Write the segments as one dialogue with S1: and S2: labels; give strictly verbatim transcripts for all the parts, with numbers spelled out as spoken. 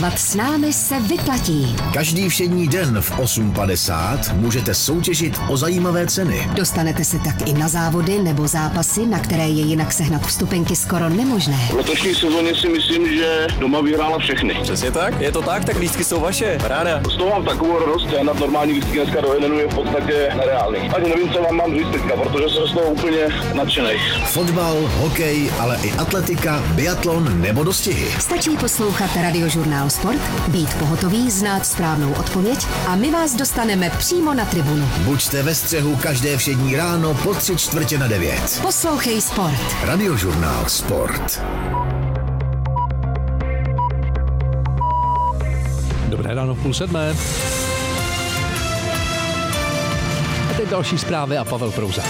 S1: S námi se vyplatí.
S2: Každý všední den v osm padesát můžete soutěžit o zajímavé ceny.
S1: Dostanete se tak i na závody nebo zápasy, na které je jinak sehnat vstupenky skoro nemožné.
S3: V letošní sezóně si myslím, že doma vyhrála všechny.
S4: Přesně tak? Je to tak? Tak lístky jsou vaše. Ráda.
S3: Z toho mám takovou radost, já na normální lístky dneska do jeden je v podstatě nereálný. Ani nevím, co vám mám říct teďka, protože jsem z toho úplně nadšenej.
S2: Fotbal, hokej, ale i atletika, biatlon nebo dostihy.
S1: Stačí poslouchat Radiožurnál Sport, být pohotový, znát správnou odpověď a my vás dostaneme přímo na tribunu.
S2: Buďte ve střehu každé všední ráno po tři čtvrtě na devět.
S1: Poslouchej Sport.
S2: Radiožurnál Sport.
S5: Dobré ráno v půl sedmé. A teď další zprávy a Pavel Prouza.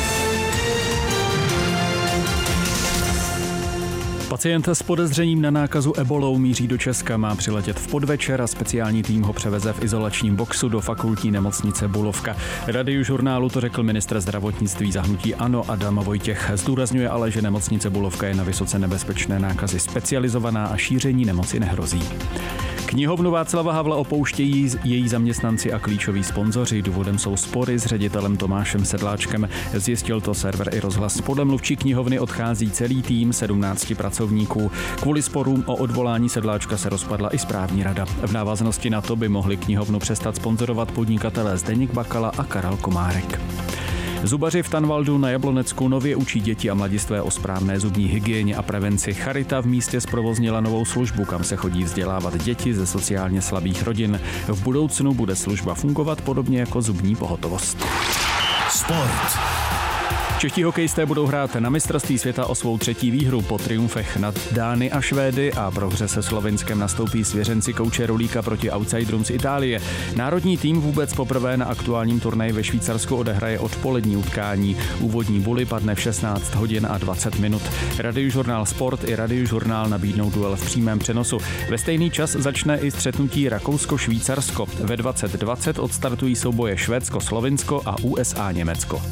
S6: Pacient s podezřením na nákazu ebolou míří do Česka, má přiletět v podvečer a speciální tým ho převeze v izolačním boxu do fakultní nemocnice Bulovka. Radiožurnálu to řekl ministr zdravotnictví za hnutí ANO Adam Vojtěch. Zdůrazňuje ale, že nemocnice Bulovka je na vysoce nebezpečné nákazy specializovaná a šíření nemoci nehrozí. Knihovnu Václava Havla opouštějí její zaměstnanci a klíčoví sponzoři. Důvodem jsou spory s ředitelem Tomášem Sedláčkem. Zjistil to server i Rozhlas. Podle mluvčí knihovny odchází celý tým sedmnácti pracovníků. Kvůli sporům o odvolání Sedláčka se rozpadla i správní rada. V návaznosti na to by mohli knihovnu přestat sponzorovat podnikatelé Zdeněk Bakala a Karel Komárek. Zubaři v Tanvaldu na Jablonecku nově učí děti a mladistvé o správné zubní hygieně a prevenci. Charita v místě zprovoznila novou službu, kam se chodí vzdělávat děti ze sociálně slabých rodin. V budoucnu bude služba fungovat podobně jako zubní pohotovost.
S2: Sport.
S6: Čeští hokejisté budou hrát na mistrovství světa o svou třetí výhru. Po triumfech nad Dány a Švédy a prohře se Slovinskem nastoupí svěřenci kouče Rolíka proti outsiderům z Itálie. Národní tým vůbec poprvé na aktuálním turnaji ve Švýcarsku odehraje odpolední utkání. Úvodní buly padne v šestnáct hodin a dvacet minut. Radiožurnál Sport i Radiožurnál nabídnou duel v přímém přenosu. Ve stejný čas začne i střetnutí Rakousko-Švýcarsko. Ve dvacet dvacet odstartují souboje Švédsko-Slovinsko a U S A Německo.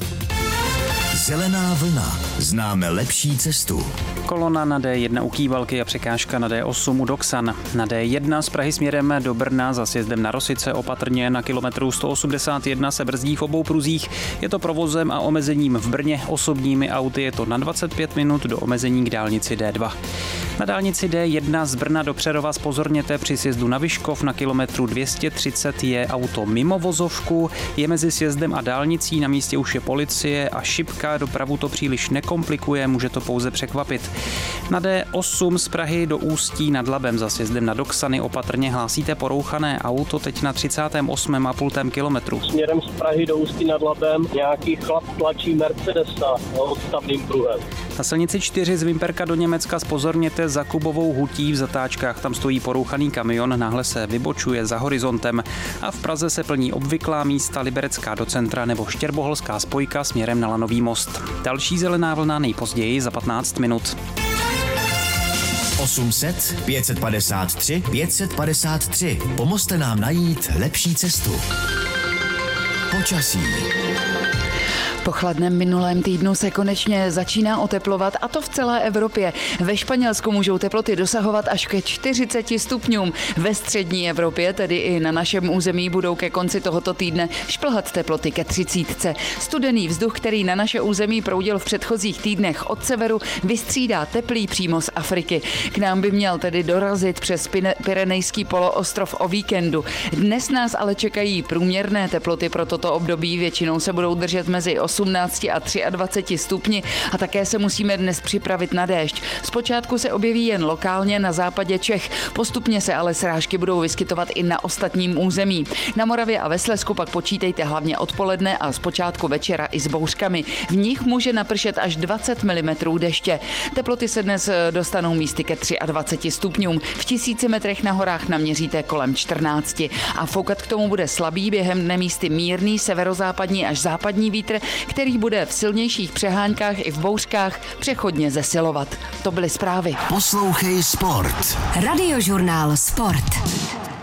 S2: Zelená vlna. Známe lepší cestu.
S7: Kolona na D jedna u Kývalky a překážka na D osm u Doksan. Na D jedna z Prahy směrem do Brna za sjezdem na Rosice opatrně na kilometru sto osmdesát jedna se brzdí v obou pruzích. Je to provozem a omezením v Brně, osobními auty je to na dvacet pět minut do omezení k dálnici D dva. Na dálnici D jedna z Brna do Přerova zpozorněte při sjezdu na Vyškov na kilometru dvě stě třicet je auto mimo vozovku, je mezi sjezdem a dálnicí, na místě už je policie a šipka, dopravu to příliš nekomplikuje, může to pouze překvapit. Na D osm z Prahy do Ústí nad Labem za sjezdem na Doksany opatrně hlásíte porouchané auto teď na třicátém osmém a půl kilometru.
S3: Směrem z Prahy do Ústí nad Labem nějaký chlap tlačí Mercedesa odstavným pruhem.
S7: Na silnici čtyři z Vimperka do Německa zpozorněte za Kubovou hutí, v zatáčkách tam stojí porouchaný kamion, náhle se vybočuje za horizontem a v Praze se plní obvyklá místa Liberecká do centra nebo Štěrboholská spojka směrem na Lanový most. Další zelená vlna nejpozději za patnáct minut.
S2: osm set, pět padesát tři, pět padesát tři. Pomozte nám najít lepší cestu. Počasí.
S8: Po chladném minulém týdnu se konečně začíná oteplovat, a to v celé Evropě. Ve Španělsku můžou teploty dosahovat až ke čtyřiceti stupňům. Ve střední Evropě, tedy i na našem území, budou ke konci tohoto týdne šplhat teploty ke třicítce. Studený vzduch, který na naše území proudil v předchozích týdnech od severu, vystřídá teplý přímo z Afriky. K nám by měl tedy dorazit přes Pyrenejský poloostrov o víkendu. Dnes nás ale čekají průměrné teploty pro toto období, většinou se budou držet mezi osmnácti a dvaceti třemi stupni a také se musíme dnes připravit na déšť. Zpočátku se objeví jen lokálně na západě Čech, postupně se ale srážky budou vyskytovat i na ostatním území. Na Moravě a ve Slezsku pak počítejte hlavně odpoledne a zpočátku večera i s bouřkami. V nich může napršet až dvacet milimetrů deště. Teploty se dnes dostanou místy ke dvaceti třemi stupňům. V tisíci metrech na horách naměříte kolem čtrnácti a foukat k tomu bude slabý, během dne místy mírný severozápadní až západní vítr, který bude v silnějších přeháňkách i v bouřkách přechodně zesilovat. To byly zprávy.
S2: Poslouchej Sport.
S1: Radiožurnál Sport.